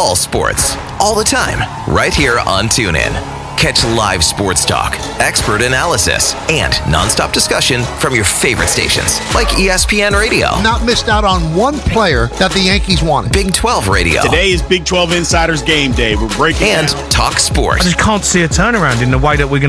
all sports, all the time, right here on TuneIn. Catch live sports talk, expert analysis, and nonstop discussion from your favorite stations, like ESPN Radio. Not missed out on one player that the Yankees wanted. Big 12 Radio. Today is Big 12 Insiders Game Day. We're breaking and down. Talk Sports. I just can't see a turnaround in the way that we're going